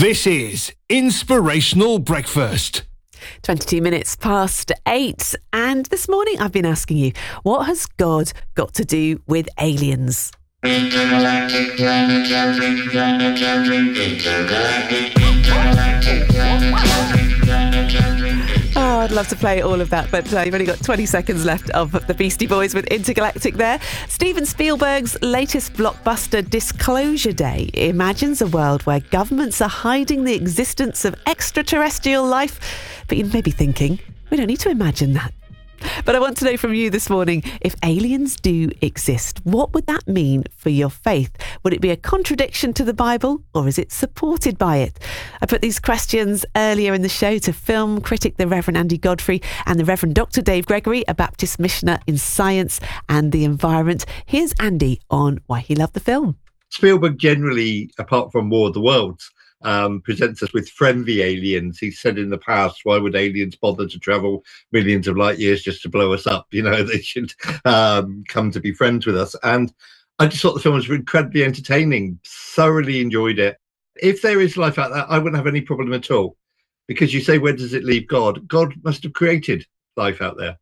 This is Inspirational Breakfast. 22 minutes past 8, and this morning I've been asking you, what has God got to do with aliens? Oh, I'd love to play all of that, but you've only got 20 seconds left of the Beastie Boys with Intergalactic there. Steven Spielberg's latest blockbuster, Disclosure Day, imagines a world where governments are hiding the existence of extraterrestrial life. But you may be thinking, we don't need to imagine that. But I want to know from you this morning, if aliens do exist, what would that mean for your faith? Would it be a contradiction to the Bible, or is it supported by it? I put these questions earlier in the show to film critic the Reverend Andy Godfrey and the Reverend Dr. Dave Gregory, a Baptist missioner in science and the environment. Here's Andy on why he loved the film. Spielberg generally, apart from War of the Worlds, presents us with friendly aliens. He said in the past, why would aliens bother to travel millions of light years just to blow us up? You know, they should come to be friends with us. And I just thought the film was incredibly entertaining, thoroughly enjoyed it. If there is life out there, I wouldn't have any problem at all. Because you say, where does it leave God? God must have created life out there.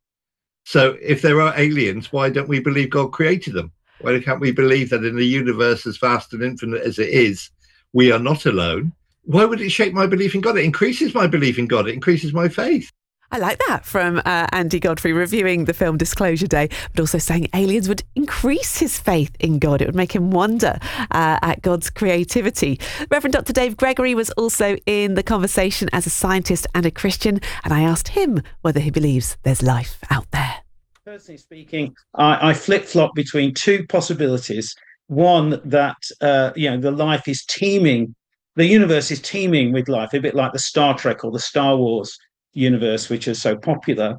So if there are aliens, why don't we believe God created them? Why can't we believe that in a universe as vast and infinite as it is, we are not alone? Why would it shape my belief in God? It increases my belief in God. It increases my faith. I like that from Andy Godfrey reviewing the film Disclosure Day, but also saying aliens would increase his faith in God. It would make him wonder at God's creativity. Reverend Dr. Dave Gregory was also in the conversation as a scientist and a Christian, and I asked him whether he believes there's life out there. Personally speaking, I flip-flop between two possibilities. One, that the life is teeming, the universe is teeming with life, a bit like the Star Trek or the Star Wars universe, which is so popular.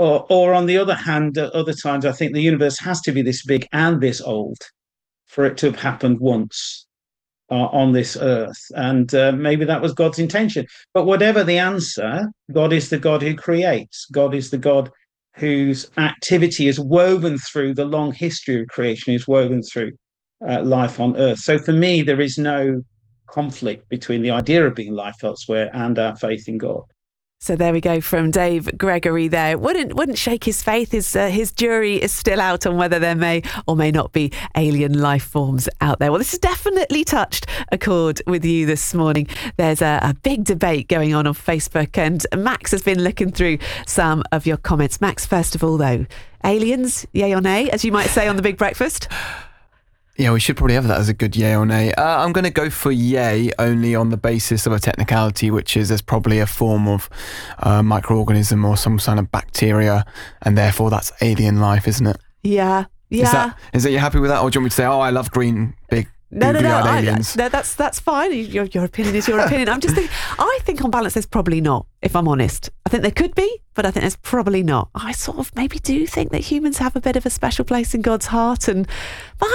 Or on the other hand, at other times, I think the universe has to be this big and this old for it to have happened once on this earth. And maybe that was God's intention. But whatever the answer, God is the God who creates. God is the God whose activity is woven through the long history of creation, is woven through life on earth. So for me, there is no conflict between the idea of being life elsewhere and our faith in God. So there we go from Dave Gregory there. Wouldn't shake his faith. His jury is still out on whether there may or may not be alien life forms out there. Well, this has definitely touched a chord with you this morning. There's a big debate going on Facebook, and Max has been looking through some of your comments. Max, first of all, though, aliens, yay or nay, as you might say on The Big Breakfast? Yeah, we should probably have that as a good yay or nay. I'm going to go for yay, only on the basis of a technicality, which is there's probably a form of microorganism or some kind of bacteria, and therefore that's alien life, isn't it? Yeah. Is that you happy with that, or do you want me to say, I love green, big, googly-eyed aliens? No, that's fine. Your opinion is your opinion. I'm just thinking, I think on balance there's probably not, if I'm honest. I think there could be, but I think there's probably not. I sort of maybe do think that humans have a bit of a special place in God's heart, but